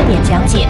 点讲解。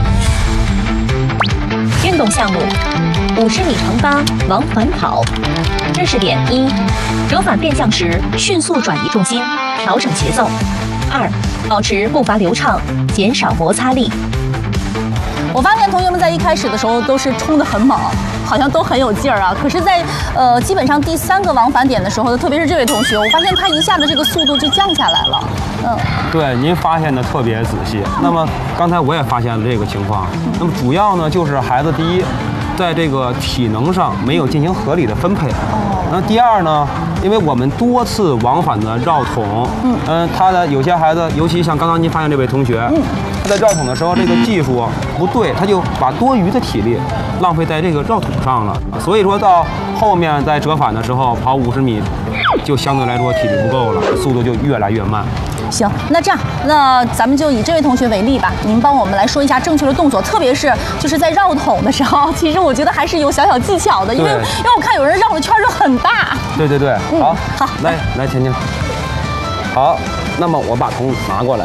运动项目：50米乘8往返跑。知识点1：折返变向时，迅速转移重心，调整节奏。2、保持步伐流畅，减少摩擦力。 我发现同学们在一开始的时候都是冲得很猛，好像都很有劲儿啊。可是在，基本上第3个往返点的时候，特别是这位同学，我发现他一下子这个速度就降下来了。 对，您发现的特别仔细。那么刚才我也发现了这个情况。那么主要呢就是孩子第一，在这个体能上没有进行合理的分配。那第二呢，因为我们多次往返的绕桶，他的有些孩子，尤其像刚刚您发现这位同学，他在绕桶的时候这个技术不对，他就把多余的体力浪费在这个绕桶上了。所以说到后面在折返的时候跑50米，就相对来说体力不够了，速度就越来越慢。 行，那这样，那咱们就以这位同学为例吧，您帮我们来说一下正确的动作，特别是就是在绕桶的时候，其实我觉得还是有小技巧的，因为我看有人绕的圈就很大。对， 好，来，甜甜，好，那么我把桶拿过来。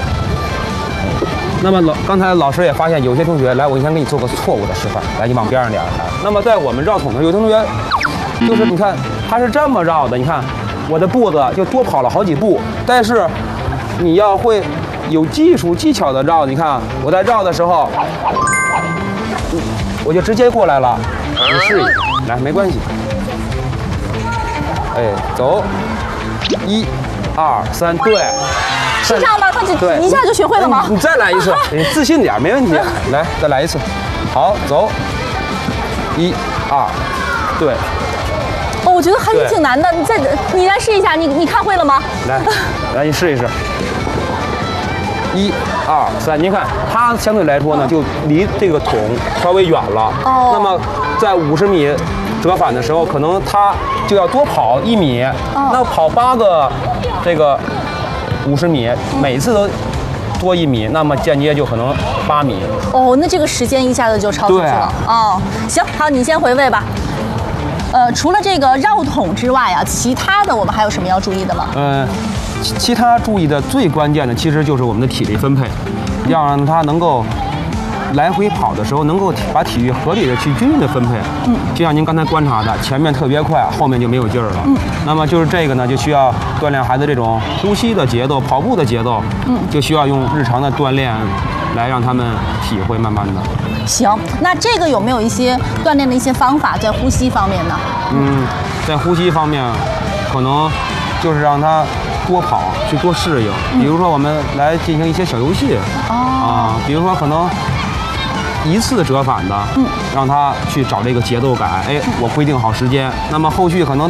那么刚才老师也发现有些同学，来，我先给你做个错误的示范，来，你往边上点来。那么在我们绕桶的时候，有同学就是你看他是这么绕的，你看我的步子就多跑了好几步，但是你要会有技巧的绕，你看我在绕的时候，我就直接过来了。你试一下，来，没关系。哎，走，1、2、3，对， 是这样吗？他一下就学会了吗？ 你再来一次，你自信点，没问题。来，再来一次。好，走，1、2，对。 我觉得还是挺难的。你来试一下，你看会了吗？ 来，你试一试。1、2、3，您看它相对来说呢，就离这个桶稍微远了。那么在50米折返的时候，可能它就要多跑1米。那跑8个这个50米，每次都多1米，那么间接就可能8米。 那这个时间一下子就超出去了。行，好，你先回味吧。除了这个绕桶之外啊，其他的我们还有什么要注意的吗？ 其他注意的最关键的其实就是我们的体力分配，要让它能够来回跑的时候能够把体力合理的去均匀的分配。就像您刚才观察的，前面特别快，后面就没有劲儿了。那么就是这个呢，就需要锻炼孩子这种呼吸的节奏、跑步的节奏。就需要用日常的锻炼来让他们体会，慢慢的。 行，那这个有没有一些锻炼的一些方法在呼吸方面呢？ 在呼吸方面，可能就是让他多跑，去多适应。比如说，我们来进行一些小游戏。比如说可能一次折返的，让他去找这个节奏感。我规定好时间，那么后续可能